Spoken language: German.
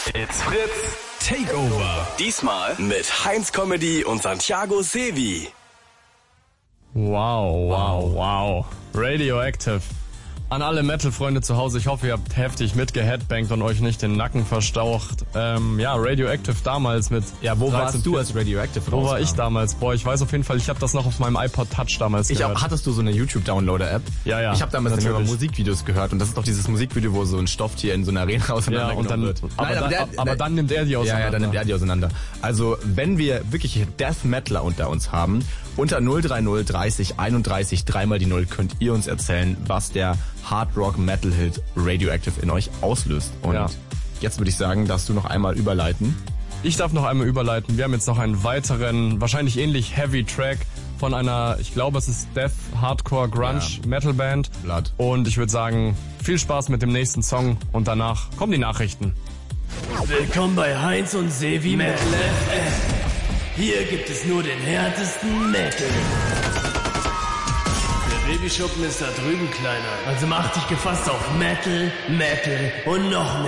It's Fritz Takeover. Diesmal mit Heinz Comedy und Santiago Sevi. Wow. Radioactive. An alle Metal-Freunde zu Hause, ich hoffe, ihr habt heftig mitgeheadbangt und euch nicht den Nacken verstaucht. Radioactive damals mit... Ja, wo warst du als Radioactive Wo war ich damals? Boah, ich weiß auf jeden Fall, ich habe das noch auf meinem iPod Touch damals gehört. Hattest du so eine YouTube-Downloader-App? Ja. Ich habe damals immer Musikvideos gehört und das ist doch dieses Musikvideo, wo so ein Stofftier in so einer Arena auseinandergenommen wird. Aber dann nimmt er die auseinander. Ja, dann nimmt er die auseinander. Also, wenn wir wirklich Death Metaler unter uns haben, unter 030 30 31 3 die 0 könnt ihr uns erzählen, was der Hard Rock Metal Hit Radioactive in euch auslöst. Und jetzt würde ich sagen, darfst du noch einmal überleiten. Ich darf noch einmal überleiten. Wir haben jetzt noch einen weiteren, wahrscheinlich ähnlich Heavy Track von einer, ich glaube es ist Death Hardcore Grunge Metal Band. Blood. Und ich würde sagen, viel Spaß mit dem nächsten Song und danach kommen die Nachrichten. Willkommen bei Heinz und Sevi Metal FM. Hier gibt es nur den härtesten Metal. Der Babyschuppen ist da drüben, Kleiner. Also mach dich gefasst auf Metal und noch mehr.